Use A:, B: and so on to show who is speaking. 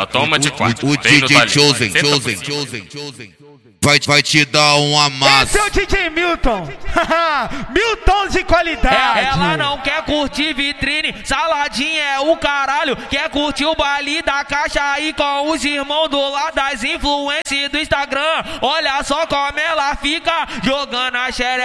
A: Só toma de quatro.
B: O DJ Chosen vai te dar um amasso.
C: Esse é o DJ Milton. Milton de qualidade.
D: Ela não quer curtir vitrine, saladinha é o caralho. Quer curtir o baile da caixa aí com os irmãos do lado das influências do Instagram. Olha só como ela fica jogando a xereca.